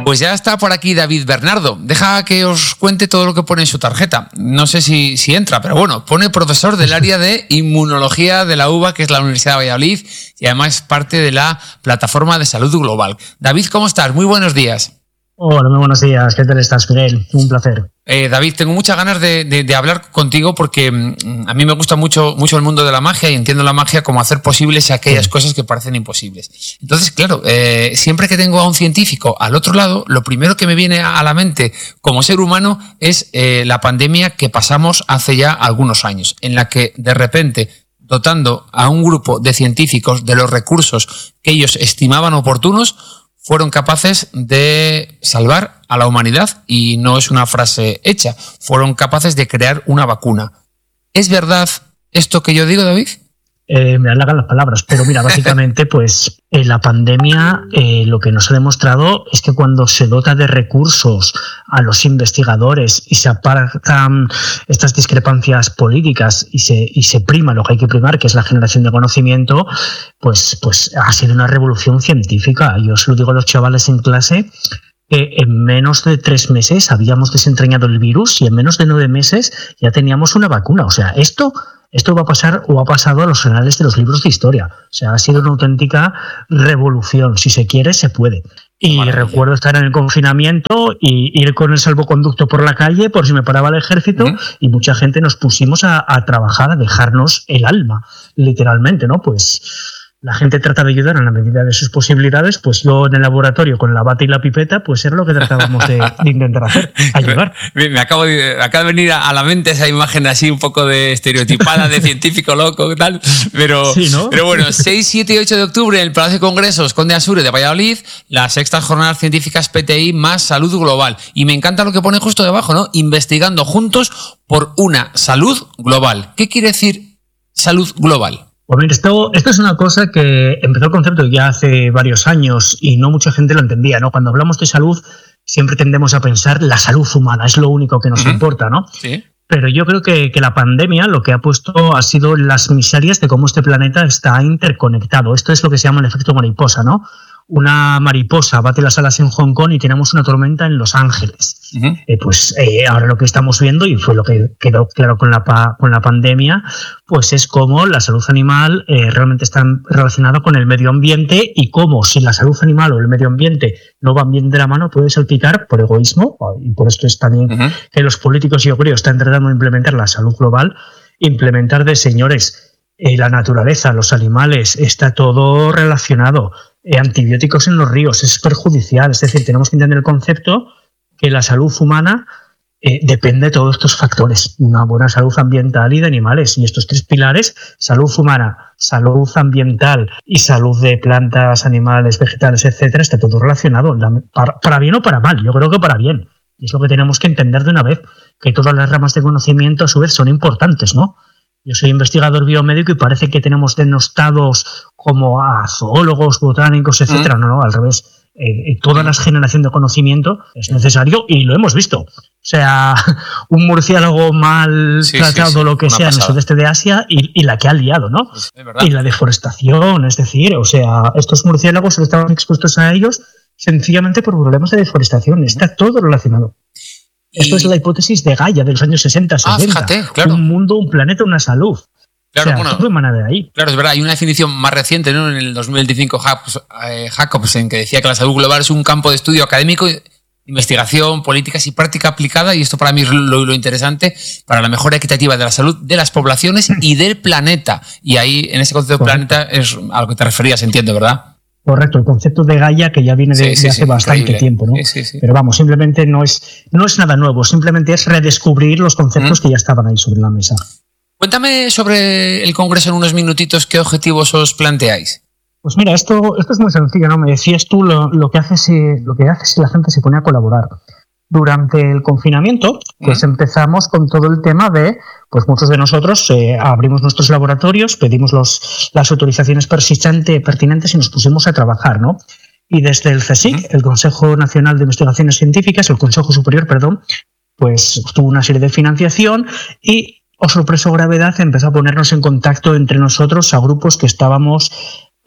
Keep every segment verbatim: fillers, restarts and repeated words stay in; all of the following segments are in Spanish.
Pues ya está por aquí David Bernardo. Deja que os cuente todo lo que pone en su tarjeta. No sé si, si entra, pero bueno, pone profesor del área de inmunología de la U B A, que es la Universidad de Valladolid, y además parte de la plataforma de salud global. David, ¿cómo estás? Muy buenos días. Hola, muy buenos días. ¿Qué tal estás, Miguel? Un placer. Eh, David, tengo muchas ganas de, de, de hablar contigo porque mm, a mí me gusta mucho, mucho el mundo de la magia y entiendo la magia como hacer posibles aquellas sí. cosas que parecen imposibles. Entonces, claro, eh, siempre que tengo a un científico al otro lado, lo primero que me viene a la mente como ser humano es eh, la pandemia que pasamos hace ya algunos años, en la que de repente, dotando a un grupo de científicos de los recursos que ellos estimaban oportunos, fueron capaces de salvar a la humanidad, y no es una frase hecha, fueron capaces de crear una vacuna. ¿Es verdad esto que yo digo, David? Eh, me halagan las palabras, pero mira, básicamente pues eh, la pandemia eh, lo que nos ha demostrado es que cuando se dota de recursos a los investigadores y se apartan estas discrepancias políticas y se, y se prima lo que hay que primar, que es la generación de conocimiento, pues, pues ha sido una revolución científica. Yo os lo digo a los chavales en clase, que en menos de tres meses habíamos desentrañado el virus y en menos de nueve meses ya teníamos una vacuna. O sea, esto... Esto va a pasar o ha pasado a los anales de los libros de historia. O sea, ha sido una auténtica revolución. Si se quiere, se puede. Y Maravilla. Recuerdo estar en el confinamiento y ir con el salvoconducto por la calle por si me paraba el ejército, uh-huh. y mucha gente nos pusimos a, a trabajar, a dejarnos el alma, literalmente, ¿no? Pues la gente trata de ayudar en la medida de sus posibilidades, pues yo en el laboratorio con la bata y la pipeta, pues era lo que tratábamos de, de intentar hacer, ayudar. Me, me acabo de, acaba de venir a la mente esa imagen así un poco de estereotipada de científico loco y tal, pero, sí, ¿no? Pero bueno, seis, siete y ocho de octubre en el Palacio de Congresos Conde Asure de Valladolid, las sextas jornadas científicas P T I más salud global. Y me encanta lo que pone justo debajo, ¿no? Investigando juntos por una salud global. ¿Qué quiere decir salud global? Pues mira, esto, esto es una cosa que empezó el concepto ya hace varios años y no mucha gente lo entendía, ¿no? Cuando hablamos de salud siempre tendemos a pensar la salud humana, es lo único que nos uh-huh. importa, ¿no? Sí. Pero yo creo que, que la pandemia lo que ha puesto ha sido las miserias de cómo este planeta está interconectado. Esto es lo que se llama el efecto mariposa, ¿no? Una mariposa bate las alas en Hong Kong y tenemos una tormenta en Los Ángeles. Uh-huh. Eh, pues eh, ahora lo que estamos viendo, y fue lo que quedó claro con la, pa- con la pandemia, pues es cómo la salud animal eh, realmente está relacionada con el medio ambiente y cómo si la salud animal o el medio ambiente no van bien de la mano puede salpicar por egoísmo, y por esto es también uh-huh. que los políticos, yo creo, están tratando de implementar la salud global, implementar de señores, eh, la naturaleza, los animales, está todo relacionado. Eh, antibióticos en los ríos es perjudicial, es decir, tenemos que entender el concepto que la salud humana eh, depende de todos estos factores, una buena salud ambiental y de animales, y estos tres pilares, salud humana, salud ambiental y salud de plantas, animales, vegetales, etcétera, está todo relacionado, la, para, para bien o para mal, yo creo que para bien, y es lo que tenemos que entender de una vez, que todas las ramas de conocimiento a su vez son importantes, ¿no? Yo soy investigador biomédico y parece que tenemos denostados como a zoólogos, botánicos, etcétera. Mm. No, no, al revés. Eh, toda la generación de conocimiento es necesario y lo hemos visto. O sea, un murciélago mal sí, tratado, sí, sí. lo que Una sea, pasada. En el sudeste de Asia y, y la que ha liado, ¿no? Es y la deforestación, es decir, o sea, estos murciélagos estaban expuestos a ellos sencillamente por problemas de deforestación. Está todo relacionado. Esto y... es la hipótesis de Gaia de los años sesenta, setenta. Ah, fíjate, claro. Un mundo, un planeta, una salud. Claro, o sea, bueno, todo emana de ahí. Claro, es verdad. Hay una definición más reciente, ¿no? En el dos mil veinticinco, Jacobsen, que decía que la salud global es un campo de estudio académico, investigación, políticas y práctica aplicada, y esto para mí es lo, lo interesante, para la mejora equitativa de la salud de las poblaciones y del planeta. Y ahí, en ese concepto de planeta, es a lo que te referías, entiendo, ¿verdad? Correcto, el concepto de Gaia que ya viene de, sí, sí, de hace sí, bastante increíble. tiempo, ¿no? Sí, sí, sí. Pero vamos, simplemente no es, no es nada nuevo, simplemente es redescubrir los conceptos mm. que ya estaban ahí sobre la mesa. Cuéntame sobre el Congreso en unos minutitos, ¿qué objetivos os planteáis? Pues mira, esto, esto es muy sencillo, ¿no? Me decías tú lo, lo que hace si, lo que hace si la gente se pone a colaborar. Durante el confinamiento, pues mm. empezamos con todo el tema de, pues muchos de nosotros eh, abrimos nuestros laboratorios, pedimos los, las autorizaciones persistente, pertinentes y nos pusimos a trabajar, ¿no? Y desde el CSIC, mm. el Consejo Nacional de Investigaciones Científicas, el Consejo Superior, perdón, pues tuvo una serie de financiación y, oh sorpresa o gravedad, empezó a ponernos en contacto entre nosotros a grupos que estábamos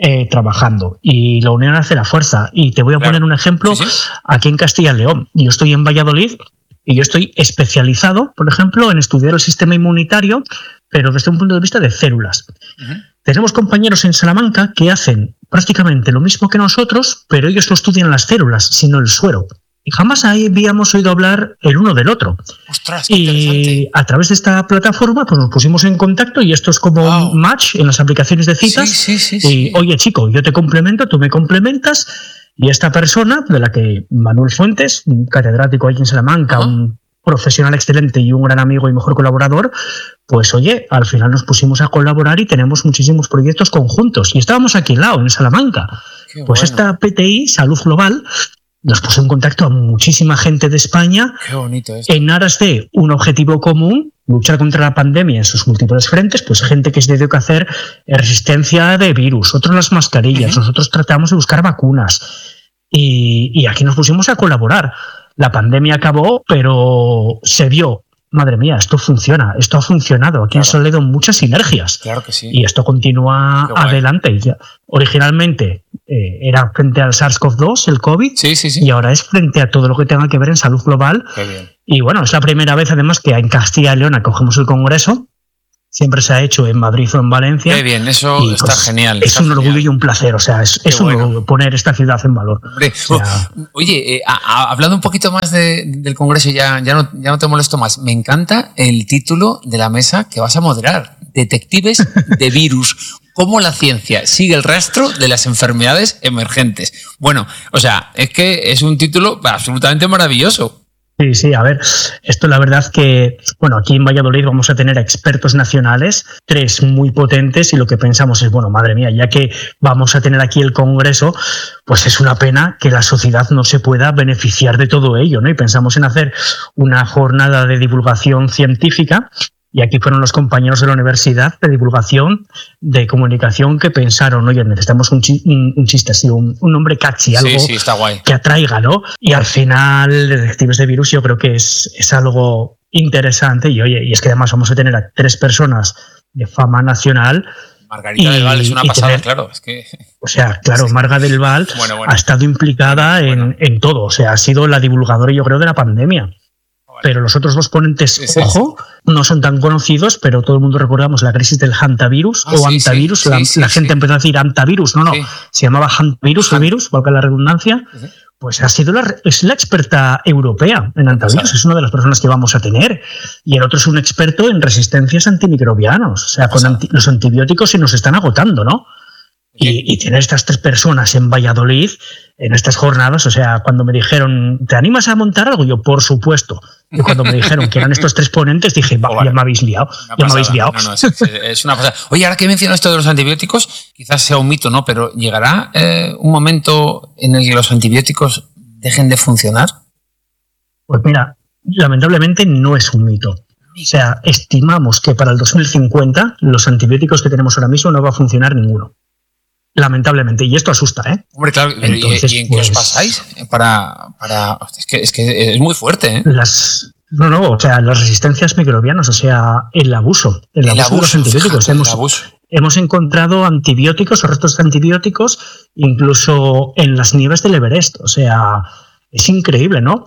eh, trabajando. Y la unión hace la fuerza. Y te voy a claro. poner un ejemplo sí, sí. aquí en Castilla y León. Yo estoy en Valladolid y yo estoy especializado, por ejemplo, en estudiar el sistema inmunitario, pero desde un punto de vista de células. Uh-huh. Tenemos compañeros en Salamanca que hacen prácticamente lo mismo que nosotros, pero ellos no estudian las células, sino el suero. Y jamás habíamos oído hablar el uno del otro. Ostras, qué y a través de esta plataforma pues nos pusimos en contacto y esto es como wow. un match en las aplicaciones de citas. Sí, sí, sí, y, sí. oye, chico, yo te complemento, tú me complementas. Y esta persona, de la que Manuel Fuentes, un catedrático aquí en Salamanca, uh-huh. un profesional excelente y un gran amigo y mejor colaborador, pues oye, al final nos pusimos a colaborar y tenemos muchísimos proyectos conjuntos. Y estábamos aquí al lado, en Salamanca. Qué pues bueno. Esta P T I, Salud Global, nos puso en contacto a muchísima gente de España. Qué bonito esto. En aras de un objetivo común, luchar contra la pandemia en sus múltiples frentes, pues gente que se dedica a hacer resistencia de virus, otros las mascarillas, uh-huh. nosotros tratamos de buscar vacunas y, y aquí nos pusimos a colaborar. La pandemia acabó, pero se vio, madre mía, esto funciona, esto ha funcionado, aquí claro. han salido muchas sinergias. Claro que sí. Y esto continúa adelante. Ya, originalmente eh, era frente al SARS-CoV dos, el COVID, sí, sí, sí. y ahora es frente a todo lo que tenga que ver en salud global. Qué bien. Y bueno, es la primera vez además que en Castilla y León acogemos el congreso. Siempre se ha hecho en Madrid o en Valencia. Qué bien, eso y, está pues, genial. Es está un genial. orgullo y un placer, o sea, es, es un bueno. orgullo poner esta ciudad en valor. Hombre, o sea, oye, eh, a, a, hablando un poquito más de, del congreso, ya, ya, no, ya no te molesto más. Me encanta el título de la mesa que vas a moderar: Detectives de Virus. Cómo la ciencia sigue el rastro de las enfermedades emergentes. Bueno, o sea, es que es un título absolutamente maravilloso. Sí, sí, a ver, esto la verdad que, bueno, aquí en Valladolid vamos a tener expertos nacionales, tres muy potentes, y lo que pensamos es, bueno, madre mía, ya que vamos a tener aquí el congreso, pues es una pena que la sociedad no se pueda beneficiar de todo ello, ¿no? Y pensamos en hacer una jornada de divulgación científica. Y aquí fueron los compañeros de la Universidad de Divulgación de Comunicación que pensaron, oye, necesitamos un, chi un, un chiste así, un, un nombre catchy, algo sí, sí, está guay. que atraiga, ¿no? Y al final, Detectives de Virus yo creo que es, es algo interesante. Y oye, y es que además vamos a tener a tres personas de fama nacional. Margarita y, del Val es una pasada, tener, claro. Es que... O sea, claro, sí. Marga del Val bueno, bueno. ha estado implicada bueno, bueno. En, en todo. O sea, ha sido la divulgadora, yo creo, de la pandemia. Pero los otros dos ponentes, sí, sí, ojo, sí. no son tan conocidos, pero todo el mundo recordamos la crisis del hantavirus ah, o sí, antavirus. Sí, la, sí, la sí, gente sí. empezó a decir antavirus, no, no, sí. se llamaba hantavirus, el virus, valga la redundancia. Sí. Pues ha sido la, es la experta europea en antavirus, sí. es una de las personas que vamos a tener. Y el otro es un experto en resistencias antimicrobianos. O sea, con anti, los antibióticos se nos están agotando, ¿no? Y, y tener estas tres personas en Valladolid, en estas jornadas, o sea, cuando me dijeron, ¿te animas a montar algo? Yo, por supuesto. Y cuando me dijeron que eran estos tres ponentes, dije, va, oh, vale. ya me habéis liado, ya pasada. me habéis liado. No, no, es, es una pasada. Oye, ahora que mencionas esto de los antibióticos, quizás sea un mito, ¿no? Pero ¿llegará eh, un momento en el que los antibióticos dejen de funcionar? Pues mira, lamentablemente no es un mito. O sea, estimamos que para el dos mil cincuenta los antibióticos que tenemos ahora mismo no va a funcionar ninguno. Lamentablemente, y esto asusta, ¿eh? Hombre, claro, Entonces, ¿y en qué pues, os pasáis? Para, para, es, que, es que es muy fuerte, ¿eh? Las, no, no, o sea, las resistencias microbianas, o sea, el abuso, el, el abuso, abuso de los antibióticos. Fíjate, hemos, el abuso. hemos encontrado antibióticos o restos de antibióticos incluso en las nieves del Everest, o sea... Es increíble, ¿no?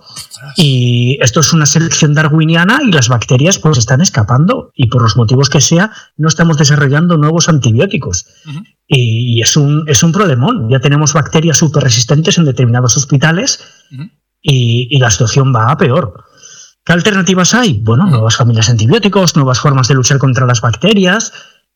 Y esto es una selección darwiniana y las bacterias pues están escapando y por los motivos que sea no estamos desarrollando nuevos antibióticos. Uh-huh. Y es un, es un problemón. Ya tenemos bacterias súper resistentes en determinados hospitales uh-huh. y, y la situación va a peor. ¿Qué alternativas hay? Bueno, uh-huh. nuevas familias de antibióticos, nuevas formas de luchar contra las bacterias...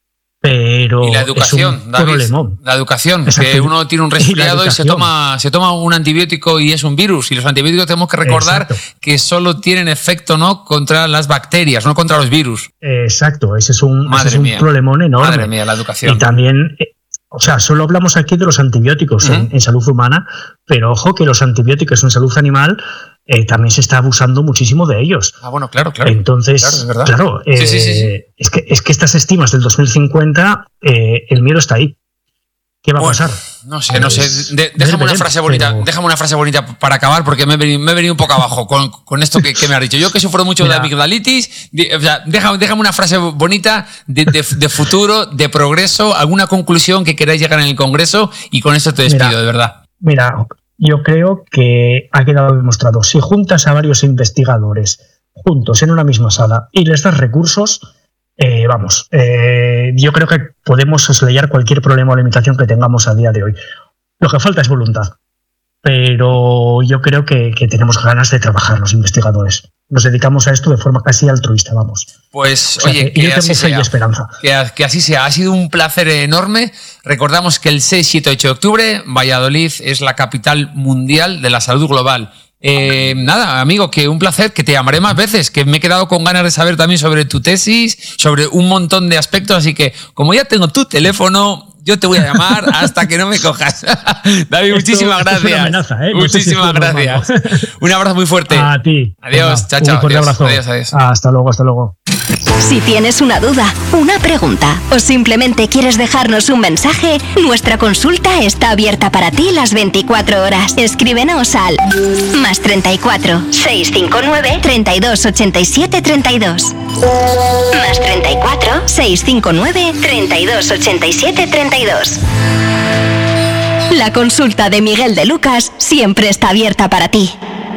Pero y la educación, es un David, problemón. La educación, Exacto. que uno tiene un resfriado y, y se toma se toma un antibiótico y es un virus. Y los antibióticos tenemos que recordar Exacto. que solo tienen efecto no contra las bacterias, no contra los virus. Exacto, ese es un, ese es un problemón enorme. Madre mía, la educación. Y también, o sea, solo hablamos aquí de los antibióticos uh-huh. en, en salud humana, pero ojo que los antibióticos en salud animal eh, también se está abusando muchísimo de ellos. Ah, bueno, claro, claro. Entonces, claro, es verdad. claro eh, sí, sí, sí, sí. Es, que, es que estas estimas del dos mil cincuenta, eh, el miedo está ahí. ¿Qué va a pasar? No sé, no sé. De, déjame una frase bonita, pero... déjame una frase bonita para acabar, porque me he venido, me he venido un poco abajo con, con esto que, que me has dicho. Yo que sufro mucho Mira. de amigdalitis, de, o sea, déjame, déjame una frase bonita de, de, de futuro, de progreso, alguna conclusión que queráis llegar en el Congreso, y con esto te despido, Mira, de verdad. Mira, yo creo que ha quedado demostrado. Si juntas a varios investigadores juntos en una misma sala y les das recursos, Eh, vamos, eh, yo creo que podemos soslayar cualquier problema o limitación que tengamos a día de hoy. Lo que falta es voluntad, pero yo creo que, que tenemos ganas de trabajar los investigadores. Nos dedicamos a esto de forma casi altruista, vamos. Pues, o sea, oye, que, que yo tengo fe y esperanza. Que, que así sea. Ha sido un placer enorme. Recordamos que el seis, siete, ocho de octubre, Valladolid es la capital mundial de la salud global. Eh, nada, amigo, que un placer, que te llamaré más veces, que me he quedado con ganas de saber también sobre tu tesis, sobre un montón de aspectos, así que como ya tengo tu teléfono, yo te voy a llamar hasta que no me cojas. David, esto, muchísimas gracias. Es una amenaza, ¿eh? No muchísimas si gracias. Un abrazo muy fuerte. A ti. Adiós, chao, chao. Un fuerte abrazo. Adiós, adiós. Hasta luego, hasta luego. Si tienes una duda, una pregunta o simplemente quieres dejarnos un mensaje, nuestra consulta está abierta para ti las veinticuatro horas. Escríbenos al más treinta y cuatro, seiscientos cincuenta y nueve, treinta y dos ochenta y siete, treinta y dos. Más treinta y cuatro, seiscientos cincuenta y nueve, treinta y dos ochenta y siete, treinta y dos. La consulta de Miguel de Lucas siempre está abierta para ti.